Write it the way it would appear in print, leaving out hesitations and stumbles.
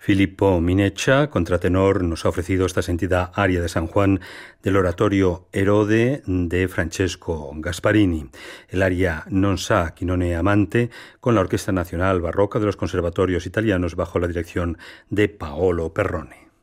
Filippo Mineccia, contratenor, nos ha ofrecido esta sentida aria de San Juan del oratorio Herode de Francesco Gasparini, el aria Non sa chi non è amante, con la Orquesta Nacional Barroca de los Conservatorios Italianos bajo la dirección de Paolo Perrone.